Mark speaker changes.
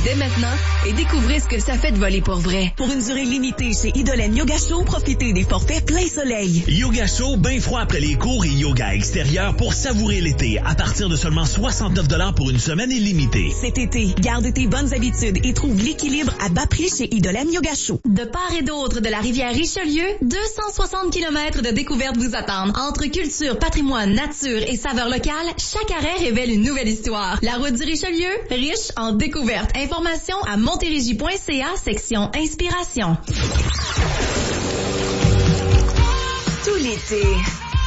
Speaker 1: dès maintenant et découvrez ce que ça fait de voler pour vrai.
Speaker 2: Pour une durée limitée chez Idolène Yoga Show, profitez des forfaits plein soleil.
Speaker 3: Yoga Show, bien froid après les cours et yoga extérieur pour savourer l'été à partir de seulement 69$ pour une semaine illimitée.
Speaker 2: Cet été, garde tes bonnes habitudes et trouve l'équilibre à bas prix chez Idolène Yoga Show.
Speaker 1: De part et d'autre de la rivière Richelieu, 260 km de découvertes vous attendent. Entre culture, patrimoine, nature et saveurs locales, chaque arrêt révèle une nouvelle histoire. La route du Richelieu, riche en découvertes. Informations à montérégie.ca, section Inspiration.
Speaker 2: Tout l'été,